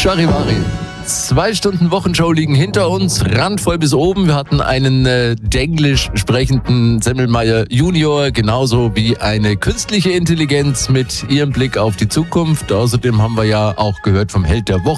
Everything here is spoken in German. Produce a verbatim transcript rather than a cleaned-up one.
Charivari. Zwei Stunden Wochenshow liegen hinter uns, randvoll bis oben. Wir hatten einen äh, denglisch sprechenden Semmelmeier Junior, genauso wie eine künstliche Intelligenz mit ihrem Blick auf die Zukunft. Außerdem haben wir ja auch gehört vom Held der Woche.